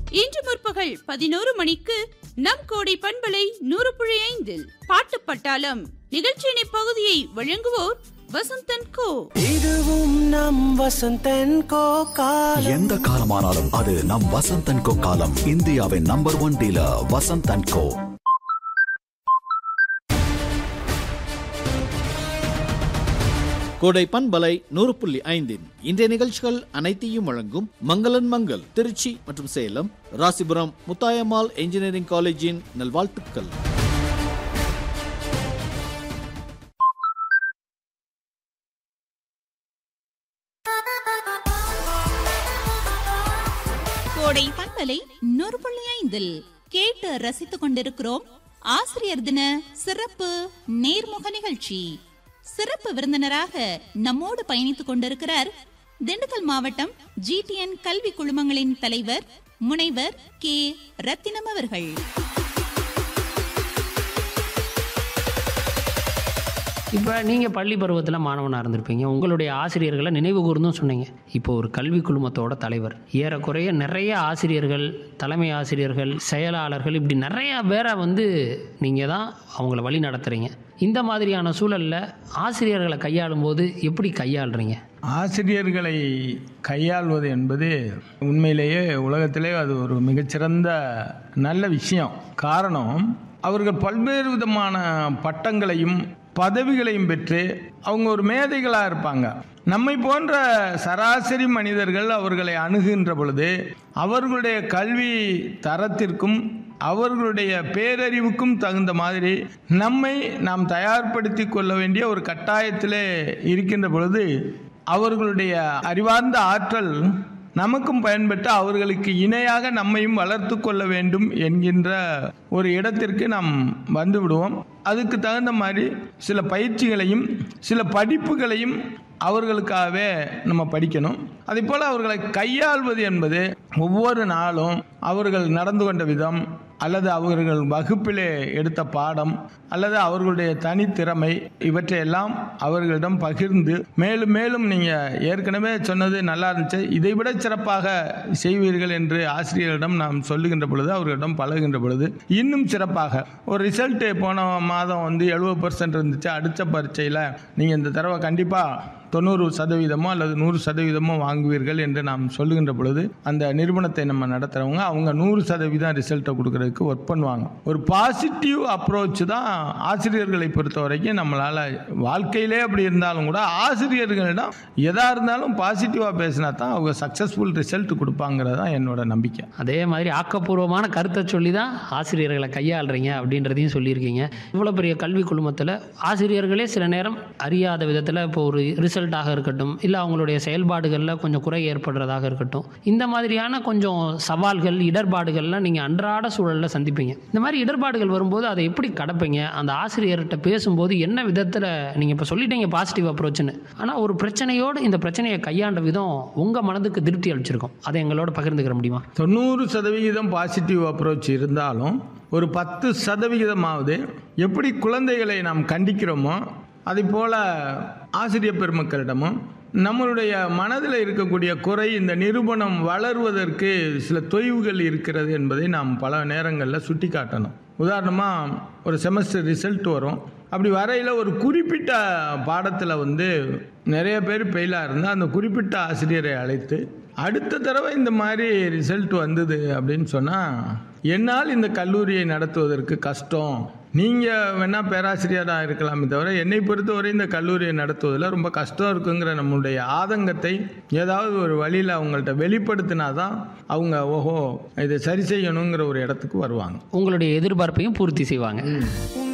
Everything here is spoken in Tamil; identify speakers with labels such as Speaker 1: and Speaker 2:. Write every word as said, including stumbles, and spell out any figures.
Speaker 1: இன்று முற்பகல் பதினோரு மணிக்கு நம் கோடை பண்பலை நூறு புள்ளி ஐந்தில் பாட்டு பட்டாளம் நிகழ்ச்சியின் பகுதியை வழங்குவோர் வசந்தன் கோ.
Speaker 2: இதுவும் நம் வசந்தன் கோ காலம்.
Speaker 3: எந்த காலமானாலும் அது நம் வசந்தன் கோ காலம். இந்தியாவின் நம்பர் ஒன் டீலர் வசந்தன் கோ.
Speaker 4: கோடை பண்பலை நூறு புள்ளி ஐந்தின் இன்றைய நிகழ்ச்சிகள் அனைத்தையும் வழங்கும் மங்களன் மங்கள் திருச்சி மற்றும் சேலம், ராசிபுரம் முத்தாயம்மாள் என்ஜினியரிங் காலேஜின் நல்வாழ்த்துக்கள்.
Speaker 5: கோடை பண்பலை நூறு புள்ளி ஐந்தில் கேட்டு ரசித்துக் கொண்டிருக்கிறோம் ஆசிரியர் தின சிறப்பு நேர்முக நிகழ்ச்சி. சிறப்பு விருந்தினராக நம்மோடு பயணித்துக் கொண்டிருக்கிறார் திண்டுக்கல் மாவட்டம் ஜிடிஎன் கல்வி குழுமங்களின் தலைவர் முனைவர் கே ரத்தினம் அவர்கள்.
Speaker 6: இப்போ நீங்கள் பள்ளி பருவத்தில் மாணவனாக இருந்திருப்பீங்க. உங்களுடைய ஆசிரியர்களை நினைவு கூர்ந்தும் சொன்னீங்க. இப்போ ஒரு கல்வி குழுமத்தோட தலைவர், ஏறக்குறைய நிறைய ஆசிரியர்கள், தலைமை ஆசிரியர்கள், செயலாளர்கள், இப்படி நிறையா பேரை வந்து நீங்கள் தான் அவங்கள வழி நடத்துகிறீங்க. இந்த மாதிரியான சூழலில் ஆசிரியர்களை கையாளும் போது எப்படி கையாளுறீங்க?
Speaker 7: ஆசிரியர்களை கையாள்வது என்பது உண்மையிலேயே உலகத்திலே அது ஒரு மிகச்சிறந்த நல்ல விஷயம். காரணம், அவர்கள் பல்வேறு விதமான பட்டங்களையும் பதவிகளையும் பெற்று அவங்க ஒரு மேதைகளாக இருப்பாங்க. நம்மை போன்ற சராசரி மனிதர்கள் அவர்களை அணுகுகின்ற பொழுது அவர்களுடைய கல்வி தரத்திற்கும் அவர்களுடைய பேரறிவுக்கும் தகுந்த மாதிரி நம்மை நாம் தயார்படுத்தி கொள்ள வேண்டிய ஒரு கட்டாயத்திலே இருக்கின்ற பொழுது அவர்களுடைய அறிவார்ந்த ஆற்றல் நமக்கும் பயன்பட்டு அவர்களுக்கு இணையாக நம்மையும் வளர்த்து கொள்ள வேண்டும் என்கின்ற ஒரு இடத்திற்கு நாம் வந்து விடுவோம். அதுக்கு தகுந்த மாதிரி சில பயிற்சிகளையும் சில படிப்புகளையும் அவர்களுக்காகவே நம்ம படிக்கணும். அதே போல் அவர்களை கையாள்வது என்பது ஒவ்வொரு நாளும் அவர்கள் நடந்து கொண்ட விதம், அல்லது அவர்கள் வகுப்பிலே எடுத்த பாடம், அல்லது அவர்களுடைய தனித்திறமை, இவற்றையெல்லாம் அவர்களிடம் பகிர்ந்து மேலும் மேலும் நீங்கள் ஏற்கனவே சொன்னது நல்லா இருந்துச்சு, இதை விட சிறப்பாக செய்வீர்கள் என்று ஆசிரியர்களிடம் நாம் சொல்லுகின்ற பொழுது, அவர்களிடம் பழகுகின்ற பொழுது இன்னும் சிறப்பாக ஒரு ரிசல்ட்டு போன மாதம் வந்து எழுபது பர்சன்ட் இருந்துச்சு, அடுத்த பரீட்சையில் நீங்கள் இந்த தடவை கண்டிப்பாக தொண்ணூறு சதவீதமோ அல்லது நூறு சதவீதமோ வாங்குவீர்கள் என்று நாம் சொல்லுகின்ற பொழுது அந்த நிறுவனத்தை நம்ம நடத்துகிறவங்க அவங்க நூறு சதவீதம் ரிசல்ட்டை கொடுக்கறதுக்கு ஒர்க் பண்ணுவாங்க. ஒரு பாசிட்டிவ் அப்ரோச் தான் ஆசிரியர்களை பொறுத்த வரைக்கும். நம்மளால் வாழ்க்கையிலே அப்படி இருந்தாலும் கூட ஆசிரியர்களிடம் எதாக இருந்தாலும் பாசிட்டிவாக பேசினா தான் அவங்க சக்ஸஸ்ஃபுல் ரிசல்ட் கொடுப்பாங்கிறது தான் என்னோட நம்பிக்கை.
Speaker 6: அதே மாதிரி ஆக்கப்பூர்வமான கருத்தை சொல்லி தான் ஆசிரியர்களை கையாளுறீங்க அப்படின்றதையும் சொல்லியிருக்கீங்க. இவ்வளோ பெரிய கல்வி குழுமத்தில் ஆசிரியர்களே சில நேரம் அறியாத விதத்தில் இப்போ ஒரு ரிசல்ட் ாக இருக்கட்டும், இல்லை அவங்களுடைய செயல்பாடுகளில் கொஞ்சம் குறை ஏற்படுறதாக இருக்கட்டும், இந்த மாதிரியான கொஞ்சம் சவால்கள், இடர்பாடுகள்லாம் நீங்கள் அன்றாட சூழலில் சந்திப்பீங்க. இந்த மாதிரி இடர்பாடுகள் வரும்போது அதை எப்படி கடப்பீங்க? அந்த ஆசிரியர்கிட்ட பேசும்போது என்ன விதத்தில், நீங்கள் இப்போ சொல்லிட்டீங்க பாசிட்டிவ் அப்ரோச்சுன்னு, ஆனால் ஒரு பிரச்சனையோடு இந்த பிரச்சனையை கையாண்ட விதம் உங்கள் மனதுக்கு திருப்தி அளிச்சிருக்கும். அதை எங்களோட பகிர்ந்துக்கிற முடியுமா?
Speaker 7: தொண்ணூறு சதவிகிதம் பாசிட்டிவ் அப்ரோச் இருந்தாலும் ஒரு பத்து சதவிகிதமாவது எப்படி குழந்தைகளை நாம் கண்டிக்கிறோமோ அதே போல் ஆசிரியர் பெருமக்களிடமும் நம்மளுடைய மனதில் இருக்கக்கூடிய குறை, இந்த நிரூபணம் வளருவதற்கு சில தொய்வுகள் இருக்கிறது என்பதை நாம் பல நேரங்களில் சுட்டி காட்டணும். உதாரணமாக ஒரு செமஸ்டர் ரிசல்ட் வரும். அப்படி வரையில் ஒரு குறிப்பிட்ட பாடத்தில் வந்து நிறைய பேர் ஃபெயிலாக இருந்தால் அந்த குறிப்பிட்ட ஆசிரியரை அழைத்து அடுத்த தடவை இந்த மாதிரி ரிசல்ட் வந்தது அப்படின்னு சொன்னால் என்னால் இந்த கல்லூரியை நடத்துவதற்கு கஷ்டம், நீங்கள் வேணால் பேராசிரியராக இருக்கலாமே தவிர என்னை பொறுத்தவரை இந்த கல்லூரியை நடத்துவதில் ரொம்ப கஷ்டம் இருக்குங்கிற நம்மளுடைய ஆதங்கத்தை ஏதாவது ஒரு வழியில் அவங்கள்ட்ட வெளிப்படுத்தினா தான் அவங்க ஓஹோ இதை சரி செய்யணுங்கிற ஒரு இடத்துக்கு வருவாங்க.
Speaker 6: உங்களுடைய எதிர்பார்ப்பையும் பூர்த்தி செய்வாங்க.